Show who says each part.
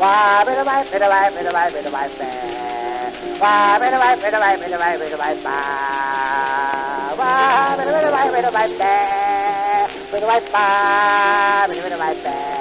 Speaker 1: Why, bit of bite, bit of bite, bit of bite, bit of bite, why, bit of bite, bit of bite, bit of bite, bit of bite, why, bit of bite, bit of bite, bit of bite, bit of bite, bit of bite,